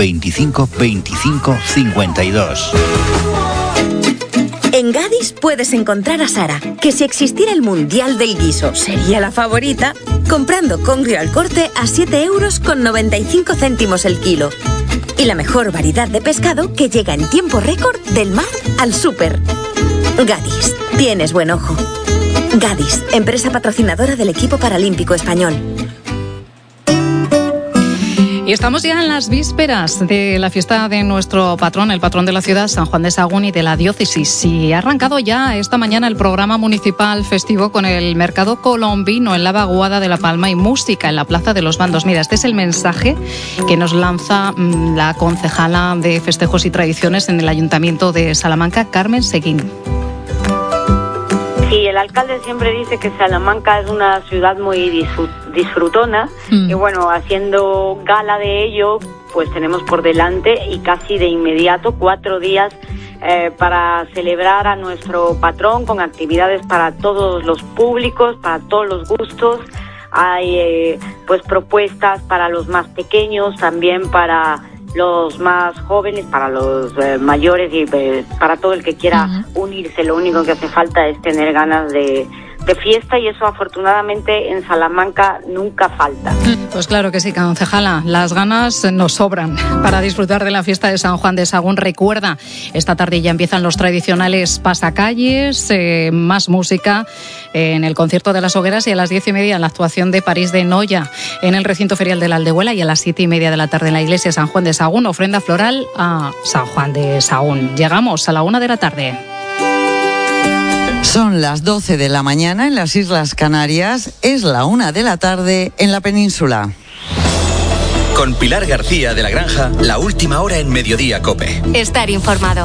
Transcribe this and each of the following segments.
25 25 52. En Gadis puedes encontrar a Sara, que si existiera el Mundial del Guiso sería la favorita, comprando congrio al corte a 7,95 € el kilo. Y la mejor variedad de pescado que llega en tiempo récord del mar al súper. Gadis, tienes buen ojo. Gadis, empresa patrocinadora del equipo paralímpico español. Y estamos ya en las vísperas de la fiesta de nuestro patrón, el patrón de la ciudad, San Juan de Sahagún y de la diócesis. Y ha arrancado ya esta mañana el programa municipal festivo con el mercado colombino en la vaguada de La Palma y música en la Plaza de los Bandos. Mira, este es el mensaje que nos lanza la concejala de Festejos y Tradiciones en el Ayuntamiento de Salamanca, Carmen Seguín. Y el alcalde siempre dice que Salamanca es una ciudad muy disfrutona y bueno, haciendo gala de ello, pues tenemos por delante y casi de inmediato 4 días para celebrar a nuestro patrón con actividades para todos los públicos, para todos los gustos. Hay pues propuestas para los más pequeños, también para los más jóvenes, para los mayores y para todo el que quiera unirse. Lo único que hace falta es tener ganas de fiesta y eso afortunadamente en Salamanca nunca falta. Pues claro que sí, concejala, las ganas nos sobran para disfrutar de la fiesta de San Juan de Sahagún. Recuerda, esta tarde ya empiezan los tradicionales pasacalles, más música en el concierto de las Hogueras y a las 10:30 en la actuación de París de Noya en el recinto ferial de la Aldehuela y a las 7:30 de la tarde en la iglesia de San Juan de Sahagún, ofrenda floral a San Juan de Sahagún. Llegamos a la 1 de la tarde. Son las 12 de la mañana en las Islas Canarias, es la 1 de la tarde en la península. Con Pilar García de la Granja, la última hora en Mediodía COPE. Estar informado.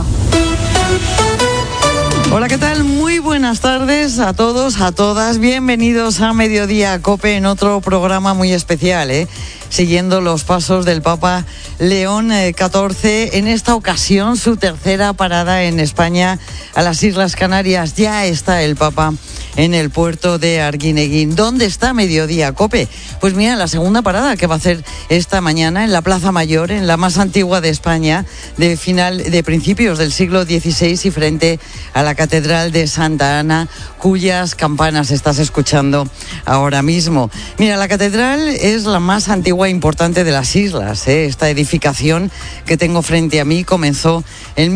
Hola, ¿qué tal? Muy buenas tardes a todos, a todas. Bienvenidos a Mediodía COPE en otro programa muy especial, siguiendo los pasos del Papa León XIV. En esta ocasión, su tercera parada en España, a las Islas Canarias. Ya está el Papa en el puerto de Arguineguín. ¿Dónde está Mediodía COPE? Pues mira, la segunda parada que va a hacer esta mañana en la Plaza Mayor, en la más antigua de España, de principios del siglo XVI y frente a la Catedral de Santa Ana, cuyas campanas estás escuchando ahora mismo. Mira, la catedral es la más antigua e importante de las islas. Esta edificación que tengo frente a mí comenzó en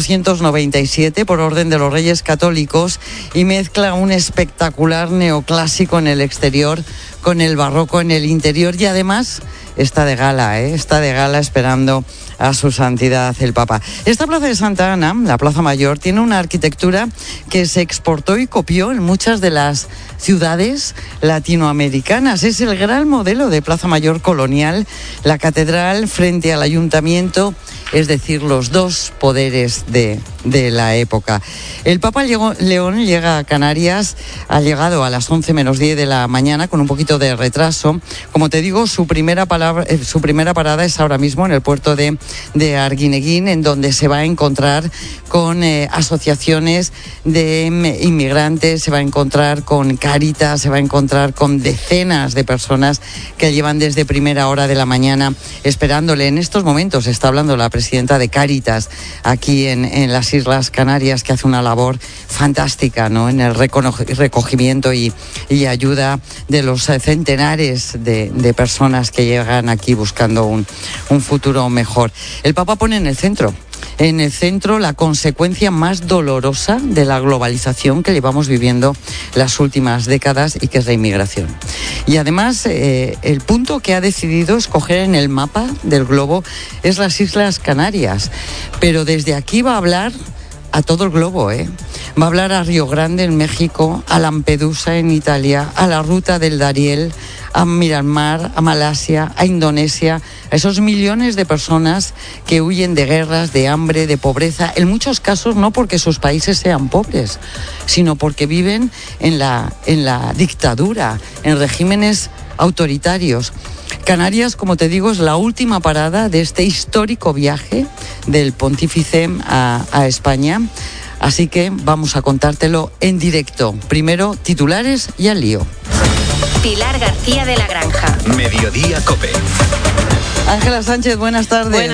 1497 por orden de los Reyes Católicos y mezcla un espectacular neoclásico en el exterior con el barroco en el interior y además está de gala, está de gala esperando a su santidad el Papa. Esta plaza de Santa Ana, la Plaza Mayor, tiene una arquitectura que se exportó y copió en muchas de las ciudades latinoamericanas. Es el gran modelo de Plaza Mayor colonial, la catedral frente al ayuntamiento, es decir, los dos poderes de la época. El Papa León llega a Canarias, ha llegado a las 11 menos 10 de la mañana con un poquito de retraso. Como te digo, su primera parada es ahora mismo en el puerto de Arguineguín, en donde se va a encontrar con asociaciones de inmigrantes, se va a encontrar con Cáritas, se va a encontrar con decenas de personas que llevan desde primera hora de la mañana esperándole. En estos momentos está hablando la presidenta de Cáritas aquí en las Islas Canarias, que hace una labor fantástica, ¿no?, en el recogimiento y ayuda de los centenares de personas que llegan aquí buscando un futuro mejor. El Papa pone en el centro la consecuencia más dolorosa de la globalización que llevamos viviendo las últimas décadas y que es la inmigración. Y además el punto que ha decidido escoger en el mapa del globo es las Islas Canarias, pero desde aquí va a hablar a todo el globo, Va a hablar a Río Grande en México, a Lampedusa en Italia, a la ruta del Dariel, a Myanmar, a Malasia, a Indonesia, a esos millones de personas que huyen de guerras, de hambre, de pobreza, en muchos casos no porque sus países sean pobres, sino porque viven en la dictadura, en regímenes autoritarios. Canarias, como te digo, es la última parada de este histórico viaje del pontífice a España. Así que vamos a contártelo en directo. Primero, titulares y al lío. Pilar García de la Granja. Mediodía COPE. Ángela Sánchez, buenas tardes.